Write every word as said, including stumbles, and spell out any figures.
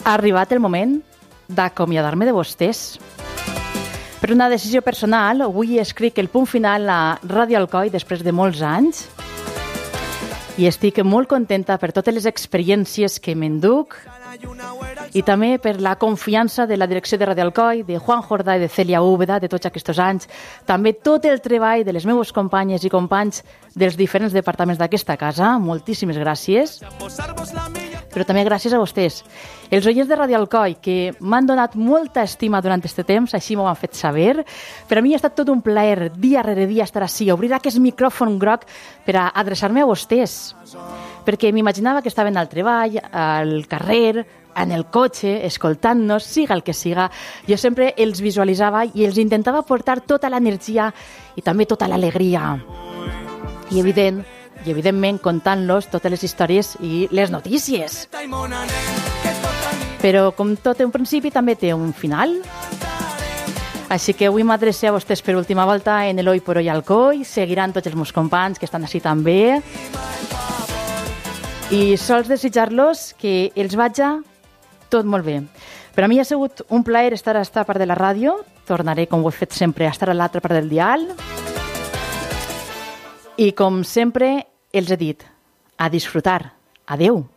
Ha arribat el moment d'acomiadar-me de vostès. Per una decisió personal, avui escric el punt final a Ràdio Alcoi després de molts anys i estic molt contenta per totes les experiències que m'enduc i també per la confiança de la direcció de Ràdio Alcoi, de Juan Jordà i de Celia Úbeda, de tots aquests anys, també tot el treball de les meves companyes i companys dels diferents departaments d'aquesta casa, moltíssimes gràcies, però també gràcies a vostès, els oients de Ràdio Alcoi, que m'han donat molta estima durant aquest temps, així m'ho han fet saber. Per a mi ha estat tot un plaer, dia rere dia, estar així, obrir aquest micròfon groc per a adreçar-me a vostès, perquè m'imaginava que estaven al treball, al carrer, en el cotxe, escoltant-nos, siga el que siga. Jo sempre els visualitzava i els intentava portar tota l'energia i també tota l'alegria. I evident, i evidentment contant-los totes les històries i les notícies. Però com tot en principi també té un final. Així que avui m'adrecé a vostès per última volta en el Hoy por Hoy Alcoi. Seguiran tots els meus companys que estan així també. I sols desitjar-los que els vaja tot molt bé. Per a mi ha sigut un plaer estar a esta part de la ràdio. Tornaré, com ho he fet sempre, a estar a l'altra part del dial. I com sempre els he dit, a disfrutar. Adeu.